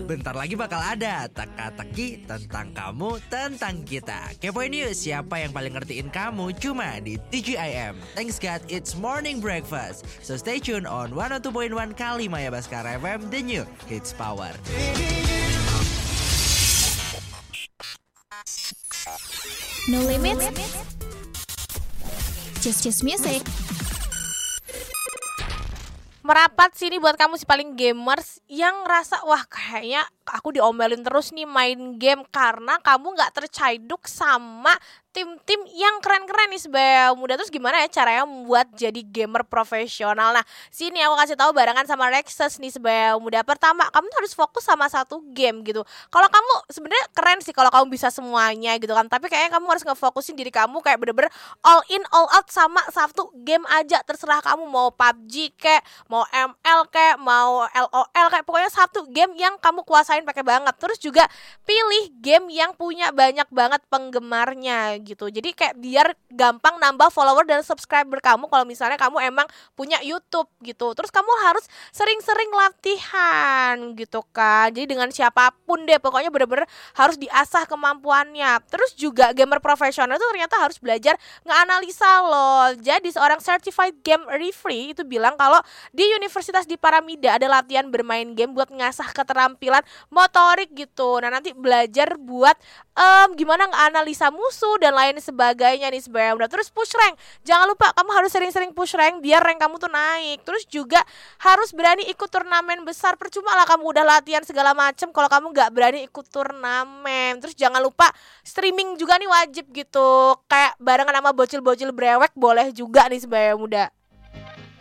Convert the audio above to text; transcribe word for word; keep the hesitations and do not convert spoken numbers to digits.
Bentar lagi bakal ada teka-teki tentang kamu, tentang kita. Kepoin yuk siapa yang paling ngertiin kamu cuma di T G I M. Thanks God, it's morning breakfast. So stay tuned on seratus dua koma satu Kalimaya Baskara F M, The New Hits Power. No limits, just just music. Merapat sini buat kamu si paling gamers yang ngerasa wah kayaknya aku diomelin terus nih main game karena kamu gak tercaiduk sama tim-tim yang keren-keren nih sebagai muda. Terus gimana ya caranya membuat jadi gamer profesional? Nah sini aku kasih tahu barengan sama Rexus nih sebagai muda. Pertama, kamu tuh harus fokus sama satu game gitu. Kalau kamu sebenarnya keren sih kalau kamu bisa semuanya gitu kan, tapi kayaknya kamu harus ngefokusin diri kamu kayak bener-bener all in all out sama satu game aja. Terserah kamu mau P U B G kayak mau M L kayak mau L O L kayak, pokoknya satu game yang kamu kuasain pakai banget. Terus juga pilih game yang punya banyak banget penggemarnya gitu. Jadi kayak biar gampang nambah follower dan subscriber kamu kalau misalnya kamu emang punya YouTube gitu. Terus kamu harus sering-sering latihan gitu kan. Jadi dengan siapapun deh, pokoknya bener-bener harus diasah kemampuannya. Terus juga gamer profesional itu ternyata harus belajar ngeanalisa loh. Jadi seorang certified game referee itu bilang kalau di Universitas di Paramida ada latihan bermain game buat ngasah keterampilan motorik gitu. Nah nanti belajar buat um, gimana ngeanalisa musuh dan lain sebagainya nih sebenarnya. Udah, terus push rank. Jangan lupa kamu harus sering-sering push rank biar rank kamu tuh naik. Terus juga harus berani ikut turnamen besar. Percuma lah kamu udah latihan segala macem kalau kamu nggak berani ikut turnamen. Terus jangan lupa streaming juga nih wajib gitu. Kayak barengan sama bocil-bocil brewek boleh juga nih sebenarnya muda.